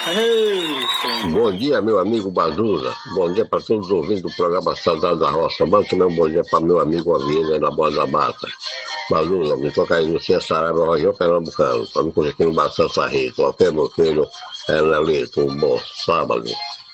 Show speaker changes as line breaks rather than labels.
Bom dia, meu amigo Bazuza. Bom dia para todos os ouvintes do programa Saudade da Roça. Manda também um bom dia para meu amigo Avienda na Boa da Mata. Bazuza, me toca aí no Cia Saraiva, Rojão Pernambucano. Para me conhecer no Maçã Sarrito. Ok, meu filho? Nelito, um bom sábado.